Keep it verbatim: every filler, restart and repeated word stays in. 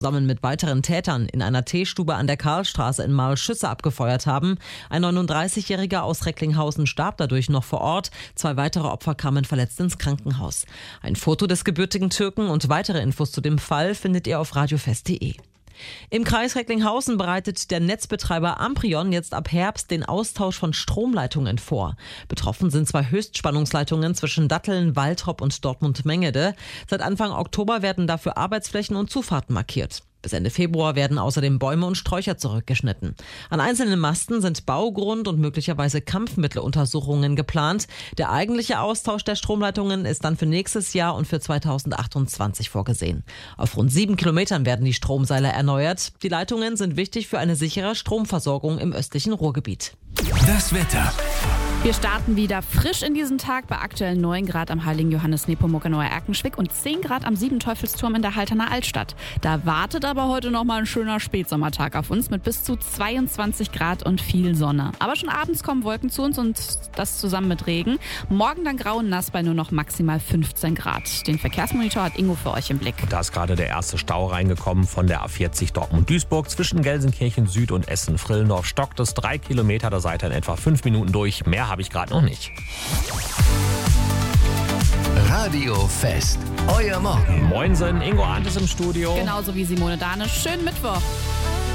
zusammen mit weiteren Tätern in einer Teestube an der Karlstraße in Marl Schüsse abgefeuert haben. Ein neununddreißigjähriger aus Recklinghausen starb dadurch noch vor Ort. Zwei weitere Opfer kamen verletzt ins Krankenhaus. Ein Foto des gebürtigen Türken und weitere Infos zu dem Fall findet ihr auf radiofest punkt de. Im Kreis Recklinghausen bereitet der Netzbetreiber Amprion jetzt ab Herbst den Austausch von Stromleitungen vor. Betroffen sind zwei Höchstspannungsleitungen zwischen Datteln, Waltrop und Dortmund-Mengede. Seit Anfang Oktober werden dafür Arbeitsflächen und Zufahrten markiert. Bis Ende Februar werden außerdem Bäume und Sträucher zurückgeschnitten. An einzelnen Masten sind Baugrund- und möglicherweise Kampfmitteluntersuchungen geplant. Der eigentliche Austausch der Stromleitungen ist dann für nächstes Jahr und für zweitausendachtundzwanzig vorgesehen. Auf rund sieben Kilometern werden die Stromseile erneuert. Die Leitungen sind wichtig für eine sichere Stromversorgung im östlichen Ruhrgebiet. Das Wetter. Wir starten wieder frisch in diesen Tag bei aktuell neun Grad am Heiligen Johannes Nepomuk in Neuerkenschwick und zehn Grad am Siebenteufelsturm in der Halterner Altstadt. Da wartet aber heute noch mal ein schöner Spätsommertag auf uns mit bis zu zweiundzwanzig Grad und viel Sonne. Aber schon abends kommen Wolken zu uns und das zusammen mit Regen. Morgen dann grau und nass bei nur noch maximal fünfzehn Grad. Den Verkehrsmonitor hat Ingo für euch im Blick. Da ist gerade der erste Stau reingekommen von der A vierzig Dortmund-Duisburg zwischen Gelsenkirchen Süd und Essen-Frillendorf. Stockt es drei Kilometer, da seid ihr in etwa fünf Minuten durch. Mehr habe ich gerade noch nicht. Radio Fest, euer Morgen. Moinsen, Ingo Arndt ist im Studio. Genauso wie Simone Dane. Schönen Mittwoch.